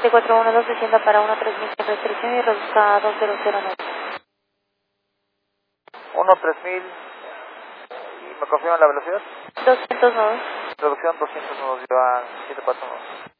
74112, descienda para 13000 sin restricción y reduzca a 2009. 13000, ¿y me confirman la velocidad? 200 nodos. Reducción 200 nudos, llevan 741.